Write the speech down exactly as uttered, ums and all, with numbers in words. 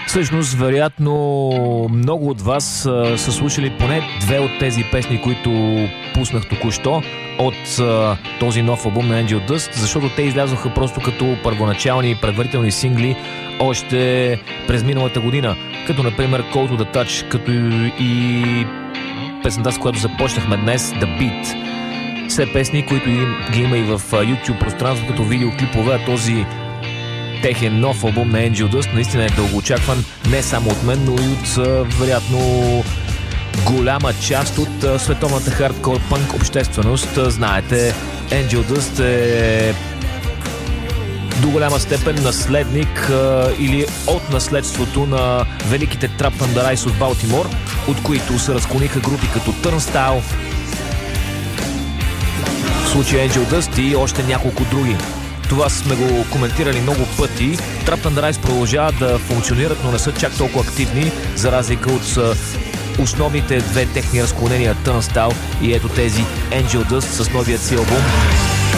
Всъщност, вероятно, много от вас а, са слушали поне две от тези песни, които пуснах току-що от а, този нов албум на Angel Dust, защото те излязоха просто като първоначални предварителни сингли още през миналата година, като например Call to the Touch, като и песента, с която започнахме днес, The Beat. Все песни, които ги има и в YouTube пространство като видеоклипове, а този техен нов албум на Angel Dust наистина е дългоочакван не само от мен, но и от вероятно голяма част от световната хардкор пънк общественост. Знаете, Angel Dust е до голяма степен наследник а, или от наследството на великите Trapped Under Ice от Балтимор, от които се разклониха групи като Turnstile, в случая Angel Dust и още няколко други. Това сме го коментирали много пъти. Trapped Under Ice продължават да функционират, но не са чак толкова активни, за разлика от основните две техни разклонения Turnstile и ето тези Angel Dust с новият си албум